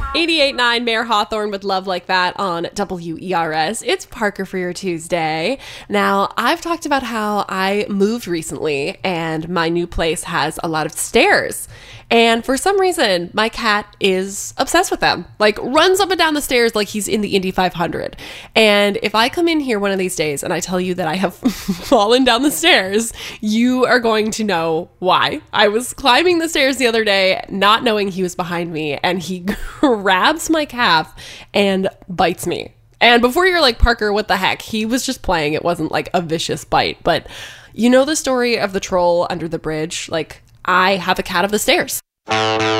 88.9 Mayor Hawthorne with Love Like That on WERS. It's Parker for your Tuesday. Now, I've talked about how I moved recently and my new place has a lot of stairs. And for some reason, my cat is obsessed with them. Like, runs up and down the stairs like he's in the Indy 500. And if I come in here one of these days and I tell you that I have fallen down the stairs, you are going to know why. I was climbing the stairs the other day, not knowing he was behind me, and he grabs my calf and bites me. And before you're like, Parker, what the heck? He was just playing. It wasn't like a vicious bite. But you know the story of the troll under the bridge? Like, I have a cat of the stairs.